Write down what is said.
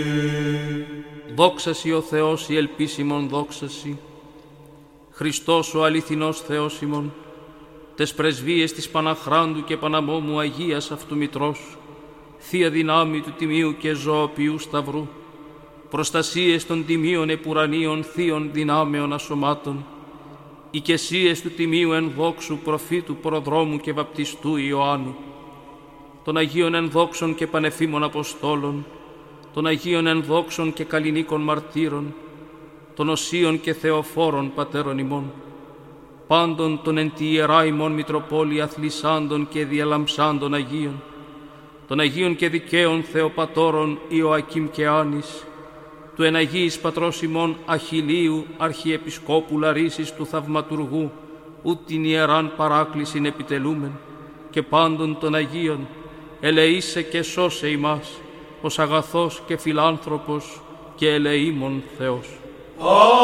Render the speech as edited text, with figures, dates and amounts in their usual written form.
Δόξασι ο Θεός η ελπίσιμον δόξασι, Χριστός ο αληθινός Θεός ημών, τες πρεσβείες της Παναχράντου και Παναμόμου Αγίας αυτού Μητρός, Θεία δυνάμει του Τιμίου και Ζωοποιού Σταυρού, προστασίες των τιμίων επουρανίων θείων δυνάμεων ασωμάτων, οικεσίες του Τιμίου ενδόξου προφήτου προδρόμου και βαπτιστού Ιωάννου, των Αγίων ενδόξων και πανεφήμων Αποστόλων, των Αγίων ενδόξων και καλλινίκων μαρτύρων, των οσίων και θεοφόρων πατέρων ημών, πάντων των εν τη Ιερά ημών Μητροπόλη αθλισάντων και διαλαμψάντων Αγίων, των Αγίων και δικαίων Θεοπατώρων Ιωακήμ και Άνης, του εν Αγίης Πατρός ημών Αχιλίου Αρχιεπισκόπου Λαρίσης του Θαυματουργού, ου την Ιεράν παράκλησιν επιτελούμεν, και πάντων των Αγίων, ελεήσε και σώσε ημάς, ως αγαθός και φιλάνθρωπος και ελεήμων Θεός.